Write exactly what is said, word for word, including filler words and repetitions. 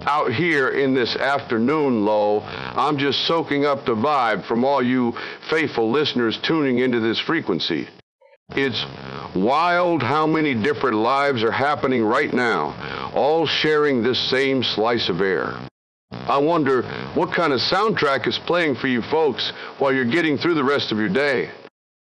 out here in this afternoon lull, I'm just soaking up the vibe from all you faithful listeners tuning into this frequency. It's wild how many different lives are happening right now, all sharing this same slice of air. I wonder what kind of soundtrack is playing for you folks while you're getting through the rest of your day.